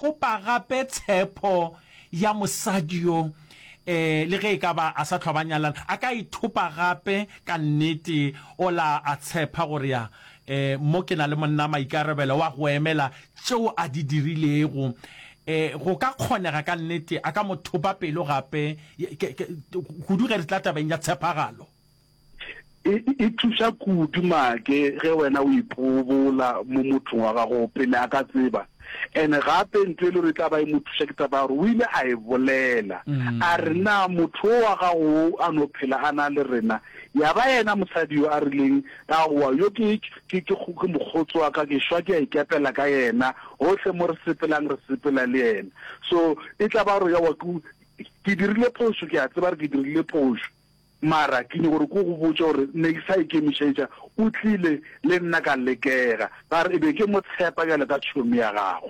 ithopa gape tshepo ya mosadio le ge ka ba a sa tlhobanyalana a ka ithopa gape ka nnete ola a tshepa gore ya mo ke na le monna maikarabelo wa go emela tšeo a di dirilego go ka kgonega ka nnete a ka mo thopa pelo gape kudu ge re tla tabeng ya tshepagalo e thusa kudu make ge wena o ipobola mo mothong wa gago pele a ka tseba ene gape ntwe le re tla ba mo thusa ke taba re o ile a e bolela a re na motho wa gago a no phela ana le rena ya ba yena mosadi yo a rileng ka wa yo ke mogotso wa ka ke shwa ke a ikapela ka yena hohle mo re sepelang le yena so e tla ba re ya wa ke dirile phoso ke a tseba re ke dirile phoso mara ke ne gore go go botsa gore ne ke sa ikemishetša o tlile le nna ka lekega ba re be ke mo tshepa ka le ka tšhomi ya gago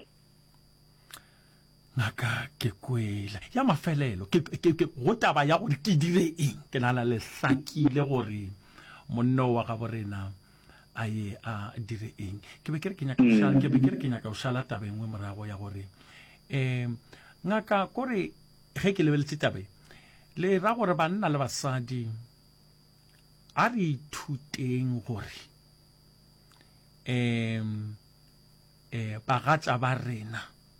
ngaka ke kwela ya mafelelo ke go taba ya gore ke dire eng ke nana le hlakile gore monno wa ga borena a ye a dire eng ke be ke nyaka o shala taba engwe morago ya gore ngaka kore ge ke lebeletse tabe le ra gore banna le basadi a re ithuteng gore bagatša ba rena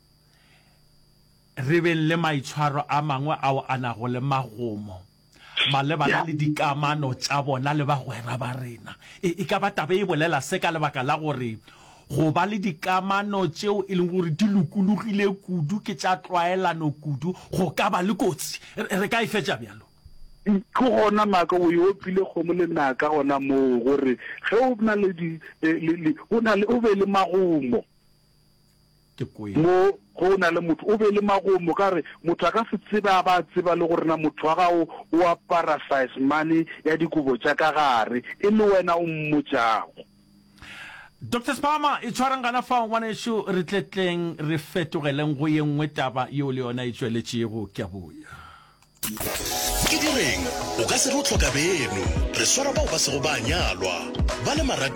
re be le maitshwaro a mangwe ao a nago le magomo malebana le dikamano tša bona le bagwera ba rena e ka ba tabe e bolela se ka lebaka la gore go ba le dikamano tšeo e leng gore di lokologile kudu ke tša tlwaelano kudu go ka ba le kotsi re ka e fetša bjalo go gona maka o yo pile go mo le naka gona mo gore ge o na le o be le magomo ke koe mo go na le motho o be le magomo ka re motho a ka se tseba ba tseba le gore na motho wa gago o apara size money ya dikobo tša ka gare e le wena o mmotšago Dr. Spama, itshwarang gana fa ngwana esho re tletleng re fetogeleng go ye nngwe taba yo le yona e tsweletšego ke a boya ke direng o ka se re o tlhoka beno re swara bao ba se go ba nyalwa ba le